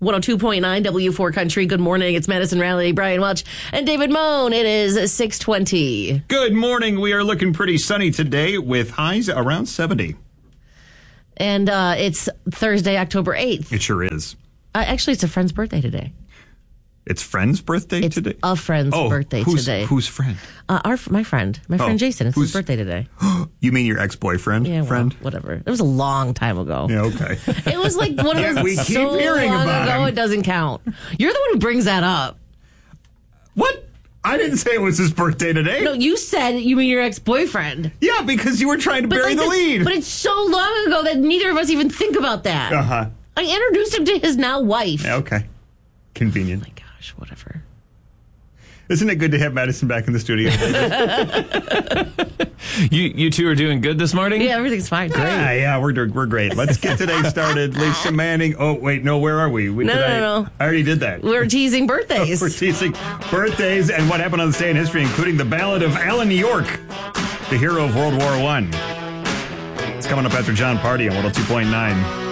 102.9 W4 Country. Good morning. It's Madison Raleigh, Brian Welch, and David Moan. It is 6:20. Good morning. We are looking pretty sunny today with highs around 70. And it's Thursday, October 8th. It sure is. Actually, it's a friend's birthday today. It's friend's birthday today? It's a friend's birthday today. Whose friend? My friend Jason. It's his birthday today. You mean your ex-boyfriend? Yeah, friend? Whatever. It was a long time ago. Yeah, okay. It was like one of those we keep so hearing long about ago him. it doesn't count. You're the one who brings that up. What? I didn't say it was his birthday today. No, you said you mean your ex-boyfriend. Yeah, because you were trying to bury the lead. But it's so long ago that neither of us even think about that. Uh-huh. I introduced him to his now wife. Yeah, okay. Convenient. Oh my gosh, whatever. Isn't it good to have Madison back in the studio? You two are doing good this morning? Yeah, everything's fine. Great. Yeah, we're great. Let's get today started. Lisa Manning. Oh, wait, no, where are we? No. I already did that. We're teasing birthdays. We're teasing birthdays and what happened on this day in history, including the Ballad of Alan York, the hero of World War I. It's coming up after John Party on 102.9.